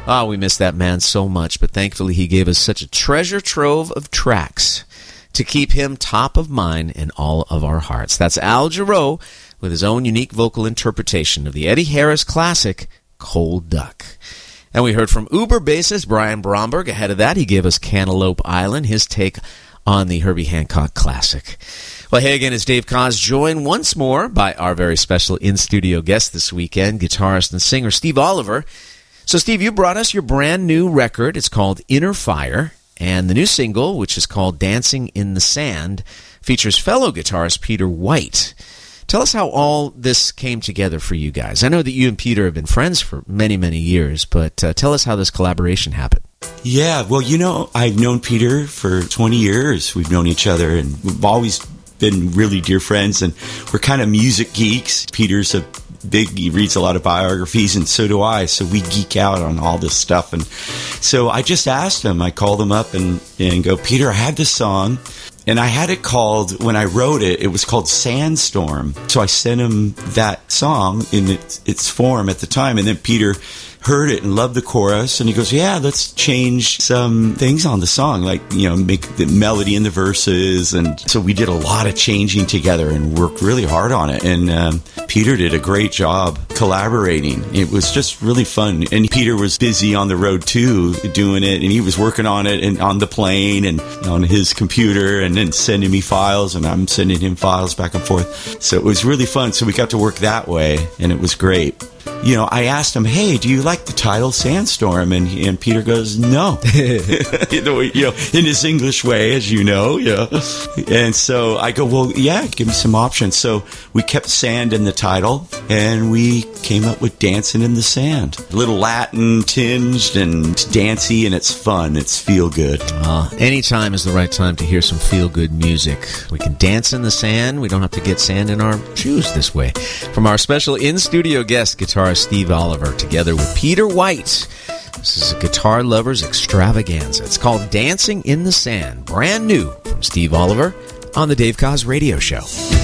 We miss that man so much, but thankfully he gave us such a treasure trove of tracks to keep him top of mind in all of our hearts. That's Al Jarreau with his own unique vocal interpretation of the Eddie Harris classic, Cold Duck. And we heard from Uber bassist Brian Bromberg. Ahead of that, he gave us Cantaloupe Island, his take on the Herbie Hancock classic. Well, hey again, it's Dave Koz, joined once more by our very special in-studio guest this weekend, guitarist and singer Steve Oliver. So, Steve, you brought us your brand new record. It's called Inner Fire, and the new single, which is called Dancing in the Sand, features fellow guitarist Peter White. Tell us how all this came together for you guys. I know that you and Peter have been friends for many, many years, but tell us how this collaboration happened. Yeah, well, I've known Peter for 20 years. We've known each other, and we've always been really dear friends, and we're kind of music geeks. Peter's he reads a lot of biographies, and so do I, so we geek out on all this stuff. And so I just asked him, I called him up and go, Peter, I have this song, and I had it called, when I wrote it, it was called Sandstorm. So I sent him that song in its form at the time, and then Peter heard it and loved the chorus, and he goes, yeah, let's change some things on the song, like, make the melody in the verses. And so we did a lot of changing together and worked really hard on it. And Peter did a great job collaborating. It was just really fun. And Peter was busy on the road too, doing it, and he was working on it and on the plane and on his computer, and then sending me files, and I'm sending him files back and forth. So it was really fun. So we got to work that way, and it was great. I asked him, hey, do you like the title Sandstorm? And Peter goes, no. In his English way, as you know. And so I go, well, yeah, give me some options. So we kept sand in the title, and we came up with Dancing in the Sand. A little Latin tinged and dancey, and it's fun. It's feel good. Any time is the right time to hear some feel good music. We can dance in the sand. We don't have to get sand in our shoes this way. From our special in-studio guest, guitarist Steve Oliver, together with Peter White. This is a Guitar Lovers Extravaganza. It's called Dancing in the Sand, brand new from Steve Oliver on the Dave Koz Radio Show.